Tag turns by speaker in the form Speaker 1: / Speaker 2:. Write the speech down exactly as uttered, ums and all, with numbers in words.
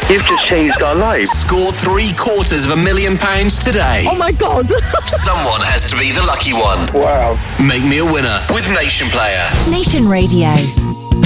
Speaker 1: You've just changed our lives.
Speaker 2: Score three quarters of a million pounds today.
Speaker 3: Oh my God.
Speaker 2: Someone has to be the lucky one.
Speaker 1: Wow.
Speaker 2: Make me a winner with Nation Player.
Speaker 4: Nation Radio.